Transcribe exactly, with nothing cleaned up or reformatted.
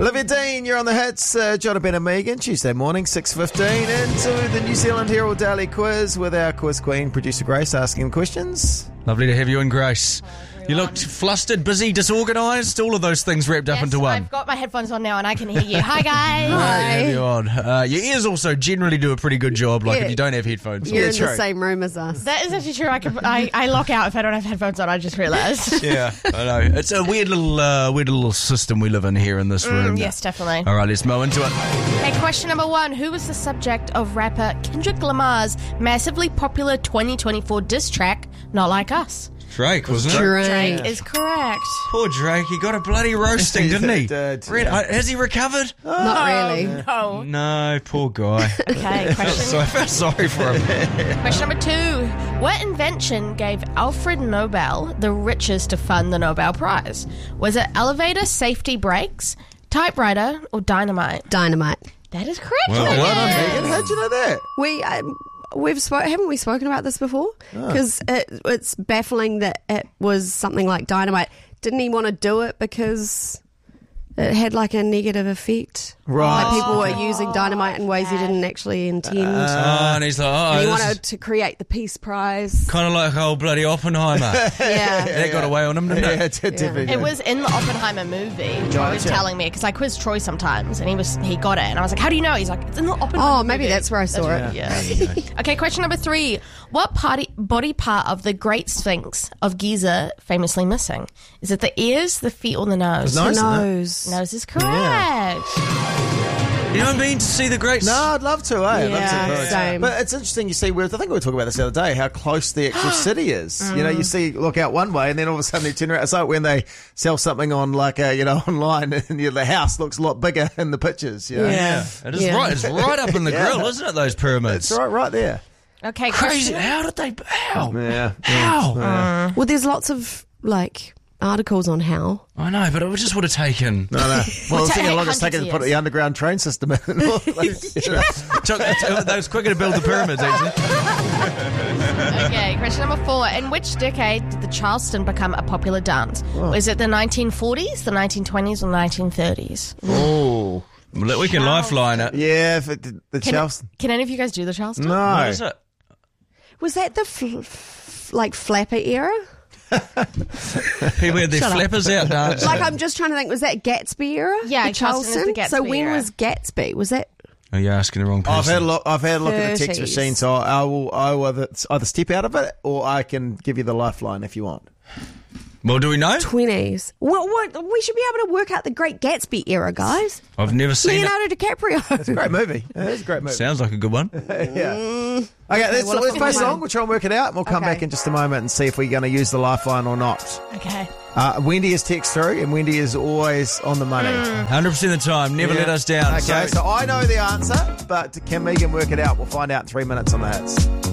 Olivia Dean, you're on the hits. Uh, Jonathan and Megan, Tuesday morning, six fifteen, into the New Zealand Herald Daily Quiz with our quiz queen, producer Grace, asking questions. Lovely to have you in, Grace. You looked flustered, busy, disorganised, all of those things wrapped up Yes, into one. I've got my headphones on now and I can hear you. Hi, guys. Yeah, you're on. Uh, your ears also generally do a pretty good job, like Yeah. if you don't have headphones on. You're Yeah, in true. the same room as us. That is actually true. I, can, I I lock out if I don't have headphones on. I just realised. Yeah, I know. It's a weird little uh, weird little system we live in here in this room. Mm, yes, definitely. All right, let's mow into it. Okay, question number one. Who was the subject of rapper Kendrick Lamar's massively popular twenty twenty-four diss track, Not Like Us? Drake, wasn't it? Drake. Drake is correct. Poor Drake, he got a bloody roasting, didn't he? He did, Red- yeah. uh, has he recovered? Not really. Oh, No, poor guy. okay. Question, So I felt sorry for him. question number two. What invention gave Alfred Nobel the riches to fund the Nobel Prize? Was it elevator safety brakes, typewriter, or dynamite? Dynamite. That is correct. Well, Megan. Well done, Megan. How'd you know that? We um, we've spoke haven't we spoken about this before? Because it, it's baffling that it was something like dynamite. Didn't he want to do it because it had like a negative effect? Right. Like people were using dynamite in ways he didn't actually intend. Oh, and he's like, oh, and he this wanted to create the Peace Prize. kind of like old bloody Oppenheimer. Yeah. That got away on him, didn't Yeah, it? it did, definitely It did. was in the Oppenheimer movie. Troy was Gotcha. telling me because I quiz Troy sometimes, and he was he got it, and I was like, "How do you know?" He's like, "It's in the Oppenheimer." Oh, maybe movie." that's where I saw it. Yeah. Okay, question number three. What party, body part of the Great Sphinx of Giza famously missing? Is it the ears, the feet, or the nose? Nice, isn't it? Nose. Nose is correct. You know what I mean? To see the great... No, I'd love to, eh? I'd love Yeah, to, but- same. But it's interesting, you see, we I think we were talking about this the other day, how close the actual city is. You know, you see, look out one way, and then all of a sudden you turn around. It's like when they sell something on, like, uh, you know, online, and you know, the house looks a lot bigger in the pictures. You know? Yeah. It is Yeah. right. It's right up in the Yeah. grill, isn't it, those pyramids? It's right, right there. Okay, Crazy. question. How did they... How? Yeah. How? Well, there's lots of like articles on how. I know, but it just would have taken... No, no. Well, Well, it's taking ta- long it's hundreds taken to of put years. the underground train system in. Took, that was quicker to build the pyramids, actually. Okay, question number four. In which decade did the Charleston become a popular dance? Was it the nineteen forties, the nineteen twenties, or nineteen thirties? Oh. Well, we can lifeline it. Yeah, if it, the Can, Charleston. can any of you guys do the Charleston? No. What is it? Was that the fl- f- like flapper era? People had their Shut up. flappers out dancing. Like I'm just trying to think. Was that Gatsby era? Yeah, The Charleston is the Gatsby So when era. was Gatsby? Was that? Oh, you're asking the wrong person. I've had a look. I've had a look at the text thirties. machine, so I will. I will either, either step out of it, or I can give you the lifeline if you want. Well, do we know? twenties. What, what? We should be able to work out the Great Gatsby era, guys. I've never seen Leonardo DiCaprio. It's a great movie. Yeah, it's a great it. movie. Sounds like a good one. Yeah. Okay, let's, well, let's if play a I'm song. home. We'll try and work it out, and we'll come Okay. back in just a moment and see if we're going to use the lifeline or not. Okay. Uh, Wendy is text through, and Wendy is always on the money. one hundred percent of the time. Never Yeah. let us down. Okay, So- so I know the answer, but can Megan work it out? We'll find out in three minutes on the hits.